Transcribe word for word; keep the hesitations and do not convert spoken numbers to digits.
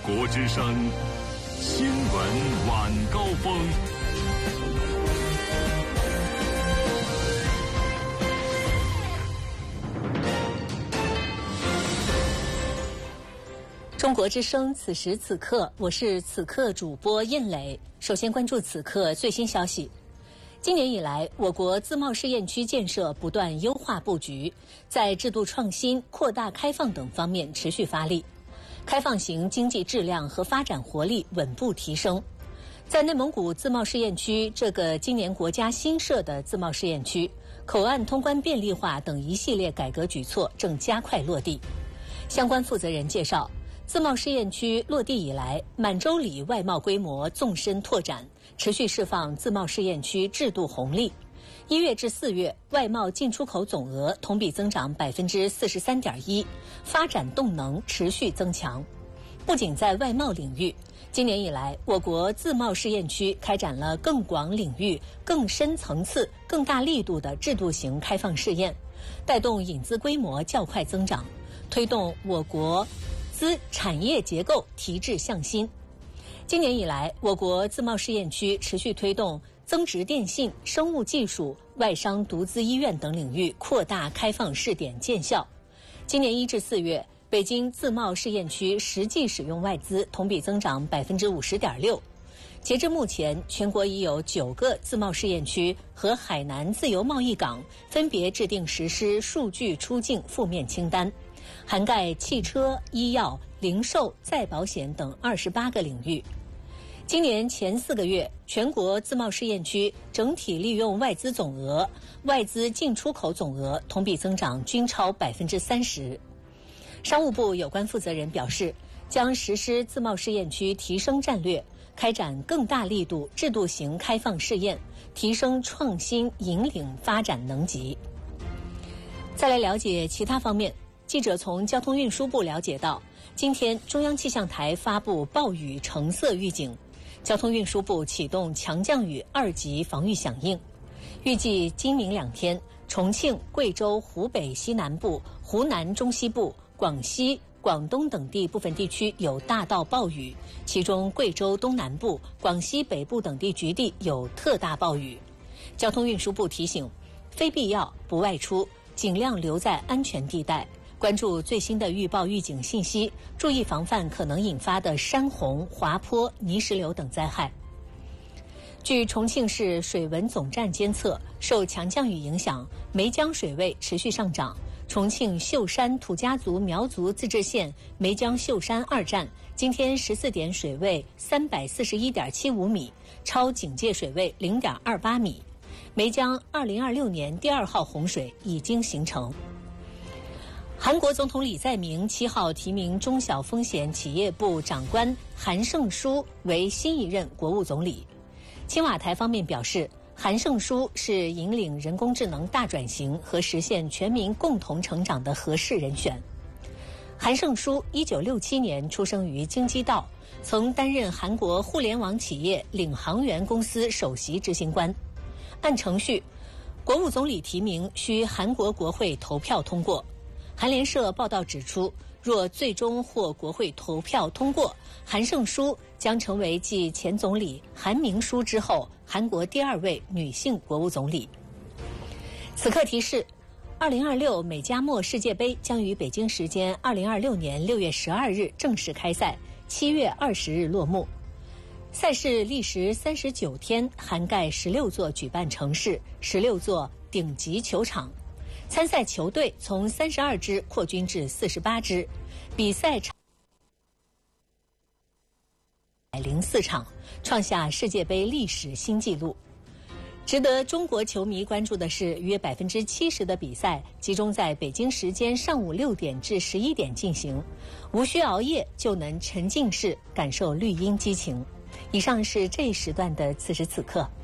国之声新闻晚高峰。 中国之声此时此刻，我是此刻主播印磊。首先关注此刻最新消息。今年以来，我国自贸试验区建设不断优化布局，在制度创新、扩大开放等方面持续发力，开放型经济质量和发展活力稳步提升。在内蒙古自贸试验区这个今年国家新设的自贸试验区，口岸通关便利化等一系列改革举措正加快落地。相关负责人介绍，自贸试验区落地以来，满洲里外贸规模纵深拓展，持续释放自贸试验区制度红利。一月至四月，外贸进出口总额同比增长百分之四十三点一，发展动能持续增强。不仅在外贸领域，今年以来，我国自贸试验区开展了更广领域、更深层次、更大力度的制度型开放试验，带动引资规模较快增长，推动我国资产业结构提质向新。今年以来，我国自贸试验区持续推动增值电信、生物技术、外商独资医院等领域扩大开放试点见效。今年一至四月，北京自贸试验区实际使用外资同比增长百分之五十点六。截至目前，全国已有九个自贸试验区和海南自由贸易港分别制定实施数据出境负面清单，涵盖汽车、医药、零售、再保险等二十八个领域。今年前四个月，全国自贸试验区整体利用外资总额、外资进出口总额同比增长均超百分之三十。商务部有关负责人表示，将实施自贸试验区提升战略，开展更大力度制度型开放试验，提升创新引领发展能级。再来了解其他方面。记者从交通运输部了解到，今天中央气象台发布暴雨橙色预警，交通运输部启动强降雨二级防御响应。预计今明两天，重庆、贵州、湖北西南部、湖南中西部、广西、广东等地部分地区有大到暴雨，其中贵州东南部、广西北部等地局地有特大暴雨。交通运输部提醒，非必要不外出，尽量留在安全地带。关注最新的预报预警信息，注意防范可能引发的山洪、滑坡、泥石流等灾害。据重庆市水文总站监测，受强降雨影响，梅江水位持续上涨。重庆秀山土家族苗族自治县梅江秀山二站今天十四点水位三百四十一点七五米，超警戒水位零点二八米。梅江二零二六年第二号洪水已经形成。韩国总统李在明七号提名中小风险企业部长官韩胜书为新一任国务总理。青瓦台方面表示，韩胜书是引领人工智能大转型和实现全民共同成长的合适人选。韩胜书一九六七年出生于京畿道，曾担任韩国互联网企业领航员公司首席执行官。按程序，国务总理提名需韩国国会投票通过。韩联社报道指出，若最终获国会投票通过，韩胜书将成为继前总理韩明书之后韩国第二位女性国务总理。此刻提示，二零二六美加墨世界杯将于北京时间二零二六年六月十二日正式开赛，七月二十日落幕。赛事历时三十九天，涵盖十六座举办城市、十六座顶级球场。参赛球队从三十二支扩军至四十八支，比赛场一百零四场，创下世界杯历史新纪录。值得中国球迷关注的是，约百分之七十的比赛集中在北京时间上午六点至十一点进行，无需熬夜就能沉浸式感受绿茵激情。以上是这一时段的此时此刻。